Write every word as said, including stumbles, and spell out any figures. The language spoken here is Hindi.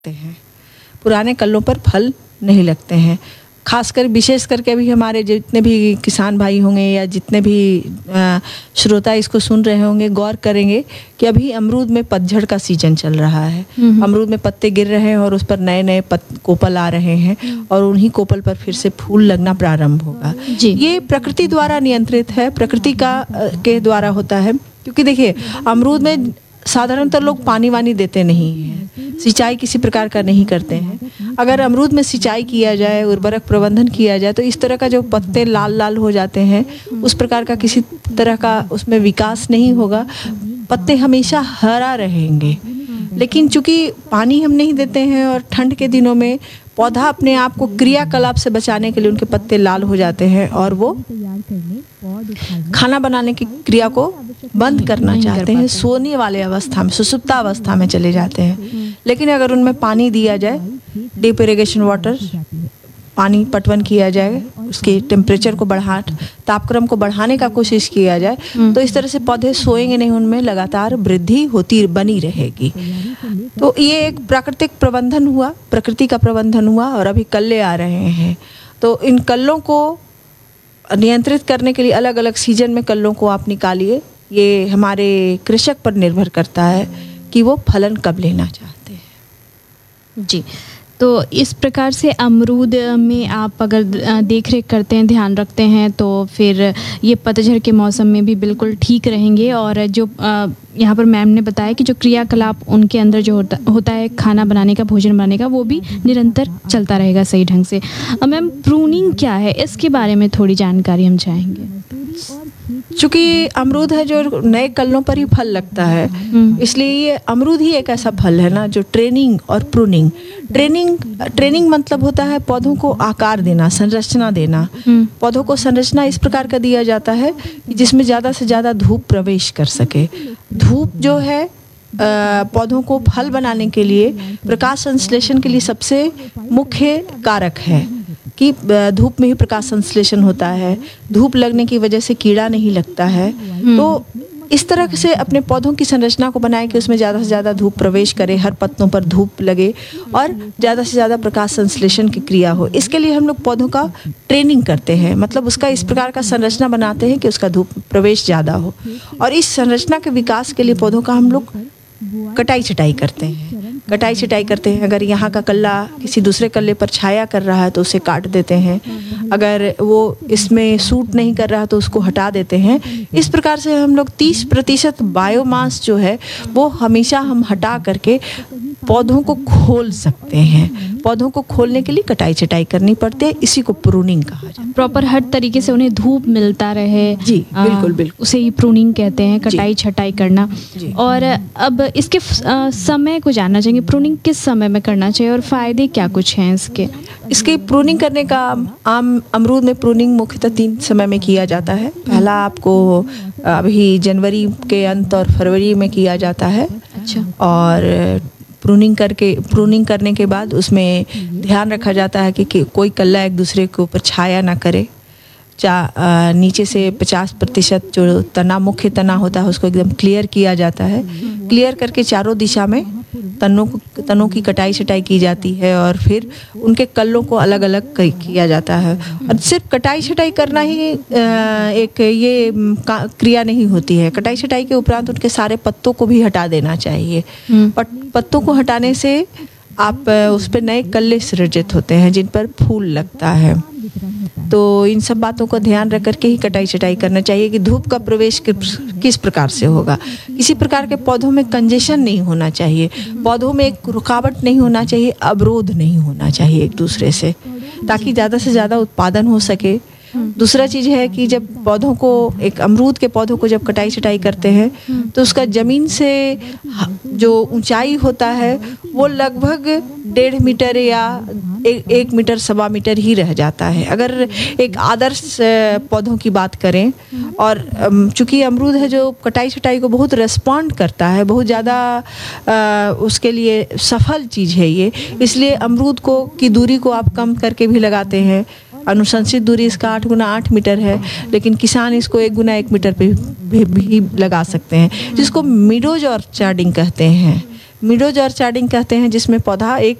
हैं, पुराने कल्लों पर फल नहीं लगते हैं। खासकर विशेष करके अभी हमारे जितने भी किसान भाई होंगे या जितने भी आ, श्रोता इसको सुन रहे होंगे, गौर करेंगे कि अभी अमरूद में पतझड़ का सीजन चल रहा है। अमरूद में पत्ते गिर रहे हैं और उस पर नए नए कोपल आ रहे हैं और उन्हीं कोपल पर फिर से फूल लगना प्रारंभ होगा। ये प्रकृति द्वारा नियंत्रित है, प्रकृति का के द्वारा होता है। क्योंकि देखिए, अमरूद में साधारणतः लोग पानी वानी देते नहीं हैं, सिंचाई किसी प्रकार का नहीं करते हैं। अगर अमरूद में सिंचाई किया जाए, उर्वरक प्रबंधन किया जाए, तो इस तरह का जो पत्ते लाल लाल हो जाते हैं, उस प्रकार का किसी तरह का उसमें विकास नहीं होगा। पत्ते हमेशा हरा रहेंगे। लेकिन चूंकि पानी हम नहीं देते हैं और ठंड के दिनों में पौधा अपने आप को क्रियाकलाप से बचाने के लिए उनके पत्ते लाल हो जाते हैं और वो खाना बनाने की क्रिया को बंद करना चाहते हैं, सोने वाले अवस्था में, सुसुप्ता अवस्था में चले जाते हैं। लेकिन अगर उनमें पानी दिया जाए, डीप इरिगेशन वाटर, पानी पटवन किया जाए, उसके टेम्परेचर को बढ़ा तापक्रम को बढ़ाने का कोशिश किया जाए, तो इस तरह से पौधे सोएंगे नहीं, उनमें लगातार वृद्धि होती बनी रहेगी। तो ये एक प्राकृतिक प्रबंधन हुआ, प्रकृति का प्रबंधन हुआ। और अभी कल्ले आ रहे हैं, तो इन कल्लों को नियंत्रित करने के लिए अलग अलग सीजन में कल्लों को आप निकालिए। ये हमारे कृषक पर निर्भर करता है कि वो फलन कब लेना चाहते हैं। जी, तो इस प्रकार से अमरूद में आप अगर देख रेख करते हैं, ध्यान रखते हैं, तो फिर ये पतझड़ के मौसम में भी बिल्कुल ठीक रहेंगे। और जो यहाँ पर मैम ने बताया कि जो क्रियाकलाप उनके अंदर जो होता होता है खाना बनाने का, भोजन बनाने का, वो भी निरंतर चलता रहेगा सही ढंग से। मैम, प्रूनिंग क्या है, इसके बारे में थोड़ी जानकारी हम चाहेंगे। चूँकि अमरूद है जो नए कल्लों पर ही फल लगता है, इसलिए ये अमरूद ही एक ऐसा फल है ना जो ट्रेनिंग और प्रूनिंग ट्रेनिंग ट्रेनिंग मतलब होता है पौधों को आकार देना, संरचना देना। पौधों को संरचना इस प्रकार का दिया जाता है जिसमें ज़्यादा से ज़्यादा धूप प्रवेश कर सके। धूप जो है पौधों को फल बनाने के लिए, प्रकाश संश्लेषण के लिए सबसे मुख्य कारक है कि धूप में ही प्रकाश संश्लेषण होता है। धूप लगने की वजह से कीड़ा नहीं लगता है। तो इस तरह से अपने पौधों की संरचना को बनाए कि उसमें ज़्यादा से ज़्यादा धूप प्रवेश करे, हर पत्तों पर धूप लगे और ज़्यादा से ज़्यादा प्रकाश संश्लेषण की क्रिया हो। इसके लिए हम लोग पौधों का ट्रेनिंग करते हैं, मतलब उसका इस प्रकार का संरचना बनाते हैं कि उसका धूप प्रवेश ज़्यादा हो। और इस संरचना के विकास के लिए पौधों का हम लोग कटाई छटाई करते हैं कटाई छटाई करते हैं। अगर यहाँ का कल्ला किसी दूसरे कल्ले पर छाया कर रहा है तो उसे काट देते हैं। अगर वो इसमें सूट नहीं कर रहा तो उसको हटा देते हैं। इस प्रकार से हम लोग तीस प्रतिशत बायोमास जो है वो हमेशा हम हटा करके पौधों को खोल सकते हैं। पौधों को खोलने के लिए कटाई छटाई करनी पड़ती है, इसी को प्रूनिंग कहा जाता है। प्रॉपर हर तरीके से उन्हें धूप मिलता रहे। जी बिल्कुल बिल्कुल, उसे ही प्रूनिंग कहते हैं, कटाई छटाई करना। और अब इसके आ, समय को जानना चाहिए, प्रूनिंग किस समय में करना चाहिए और फायदे क्या कुछ हैं इसके? इसकी प्रूनिंग करने का आम अमरूद में प्रूनिंग मुख्यतः तीन समय में किया जाता है। पहला आपको अभी जनवरी के अंत और फरवरी में किया जाता है। अच्छा। और प्रूनिंग करके प्रूनिंग करने के बाद उसमें ध्यान रखा जाता है कि, कि कोई कल्ला एक दूसरे के ऊपर छाया ना करे। चा नीचे से पचास प्रतिशत जो तना, मुख्य तना होता है, उसको एकदम क्लियर किया जाता है। क्लियर करके चारों दिशा में तनों को तनों की कटाई छटाई की जाती है और फिर उनके कल्लों को अलग अलग किया जाता है। और सिर्फ कटाई छटाई करना ही एक ये क्रिया नहीं होती है। कटाई छटाई के उपरांत उनके सारे पत्तों को भी हटा देना चाहिए। और पत्तों को हटाने से आप उस पर नए कल्ले सृजित होते हैं जिन पर फूल लगता है। तो इन सब बातों का ध्यान रख करके ही कटाई छटाई करना चाहिए कि धूप का प्रवेश किस प्रकार से होगा। किसी प्रकार के पौधों में कंजेशन नहीं होना चाहिए, पौधों में एक रुकावट नहीं होना चाहिए, अवरोध नहीं होना चाहिए एक दूसरे से, ताकि ज़्यादा से ज़्यादा उत्पादन हो सके। दूसरा चीज़ है कि जब पौधों को, एक अमरूद के पौधों को जब कटाई छटाई करते हैं तो उसका ज़मीन से जो ऊंचाई होता है वो लगभग डेढ़ मीटर या ए, एक मीटर सवा मीटर ही रह जाता है अगर एक आदर्श पौधों की बात करें। और चूंकि अमरूद है जो कटाई छटाई को बहुत रिस्पॉन्ड करता है, बहुत ज़्यादा उसके लिए सफल चीज़ है ये, इसलिए अमरूद को की दूरी को आप कम करके भी लगाते हैं। अनुशंसित दूरी इसका आठ गुना आठ मीटर है, लेकिन किसान इसको एक गुना एक मीटर पे भी, भी, भी लगा सकते हैं, जिसको मिडोज ऑर्चार्डिंग कहते हैं। मिडोज ऑर्चार्डिंग कहते हैं, जिसमें पौधा एक